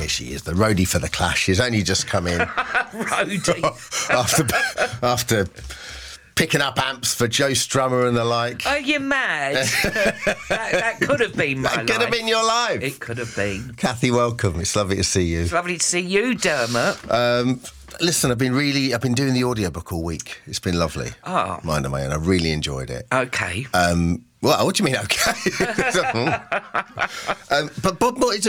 here she is, the roadie for the Clash. She's only just come in. Roadie. after picking up amps for Joe Strummer and the like. Are you mad? that could have been my life. That could have been your life. It could have been. Kathy, welcome. It's lovely to see you. It's lovely to see you, Dermot. Listen, I've been doing the audiobook all week. It's been lovely. Oh. Mind of my own. I really enjoyed it. Okay. Well, what do you mean, okay? But Bob Moore,